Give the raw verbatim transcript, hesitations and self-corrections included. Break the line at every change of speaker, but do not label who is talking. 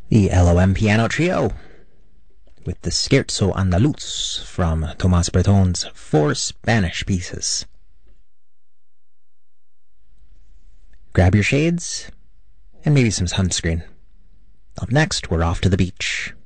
The L O M Piano Trio with the Scherzo Andaluz from Tomás Breton's Four Spanish Pieces. Grab your shades and maybe some sunscreen. Up next, we're off to the beach.